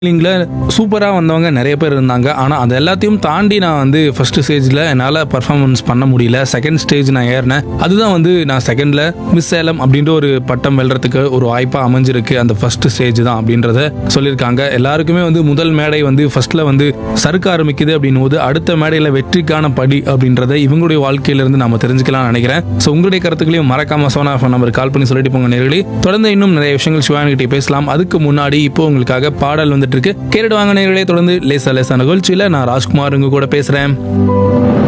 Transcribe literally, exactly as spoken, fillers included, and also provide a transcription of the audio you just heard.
லிங்க்ல சூப்பரா வந்தவங்க நிறைய பேர் இருந்தாங்க. ஆனா அது எல்லாத்தையும் தாண்டி நான் வந்து ஃபர்ஸ்ட் ஸ்டேஜ்ல என்னால பெர்ஃபார்மன்ஸ் பண்ண முடியல. செகண்ட் ஸ்டேஜ் நான் ஏறினேன். அதுதான் வந்து நான் செகண்ட்ல மிஸ் சேலம் அப்படின்ற ஒரு பட்டம் வெல்றதுக்கு ஒரு வாய்ப்பா அமைஞ்சிருக்கு. அந்த ஃபர்ஸ்ட் ஸ்டேஜ் தான் அப்படின்றத சொல்லியிருக்காங்க. எல்லாருக்குமே வந்து முதல் மேடை வந்து ஃபர்ஸ்ட்ல வந்து சறுக்க ஆரம்பிக்குது அப்படின்னும் போது அடுத்த மேடையில வெற்றிக்கான படி அப்படின்றத இவங்களுடைய வாழ்க்கையிலிருந்து நாம தெரிஞ்சுக்கலாம் நினைக்கிறேன். ஸோ உங்களுடைய கருத்துக்களையும் மறக்காம சோனா ஃபோன் நம்பர் கால் பண்ணி சொல்லிட்டு போங்க நேர்களே. தொடர்ந்து இன்னும் நிறைய விஷயங்கள் சிவானிகிட்டே பேசலாம். அதுக்கு முன்னாடி இப்போ உங்களுக்காக பாடல் வந்துட்டு இருக்கு. கேட்டுட்டு வாங்க நேர்களே. தொடர்ந்து லேசா லேசா நிகழ்ச்சியில நான் ராஜ்குமார் உங்க கூட பேசுறேன்.